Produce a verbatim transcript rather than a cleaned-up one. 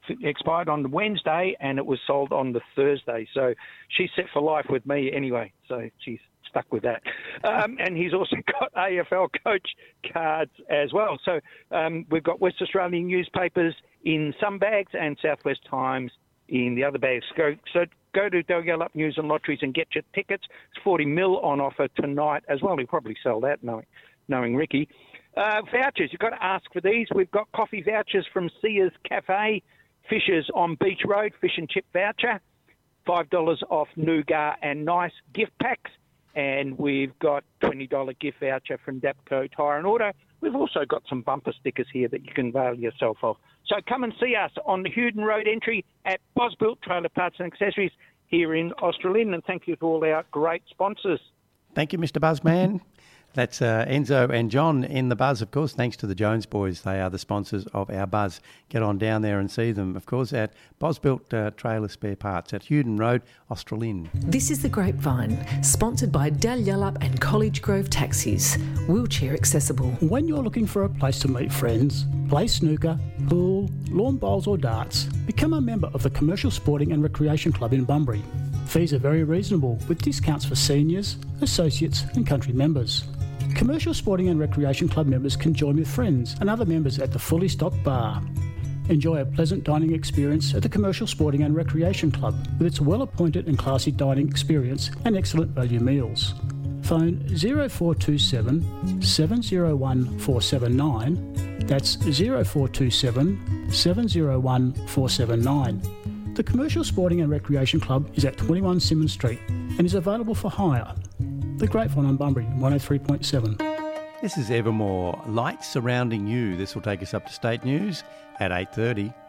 expired on the Wednesday and it was sold on the Thursday. So she's set for life with me anyway. So she's stuck with that. Um, and he's also got A F L coach cards as well. So um, we've got West Australian newspapers in some bags and Southwest Times in the other bags. Go, so go to Dalyalup News and Lotteries and get your tickets. It's forty mil on offer tonight as well. He'll probably sell that, knowing, knowing Ricky. Uh, vouchers, you've got to ask for these. We've got coffee vouchers from Sears Cafe, Fishers on Beach Road, fish and chip voucher, five dollars off Nougat and Nice gift packs, and we've got twenty dollars gift voucher from Dapco Tyre and Auto. We've also got some bumper stickers here that you can avail yourself of. So come and see us on the Hewden Road entry at Bosbuilt Trailer Parts and Accessories here in Australind, and thank you to all our great sponsors. Thank you, Mister Buzzman. That's uh, Enzo and John in the Buzz, of course, thanks to the Jones boys. They are the sponsors of our Buzz. Get on down there and see them, of course, at Bosbuilt uh, Trailer Spare Parts at Hewden Road, Australind. This is The Grapevine, sponsored by Dalyalup and College Grove Taxis, wheelchair accessible. When you're looking for a place to meet friends, play snooker, pool, lawn bowls or darts, become a member of the Commercial Sporting and Recreation Club in Bunbury. Fees are very reasonable, with discounts for seniors, associates and country members. Commercial Sporting and Recreation Club members can join with friends and other members at the fully stocked bar. Enjoy a pleasant dining experience at the Commercial Sporting and Recreation Club with its well-appointed and classy dining experience and excellent value meals. Phone zero four two seven, seven zero one, four seven nine. That's zero four two seven, seven zero one, four seven nine. The Commercial Sporting and Recreation Club is at twenty-one Symonds Street and is available for hire. The Grapevine on Bunbury, one oh three point seven. This is Evermore, Lights Surrounding You. This will take us up to state news at eight thirty.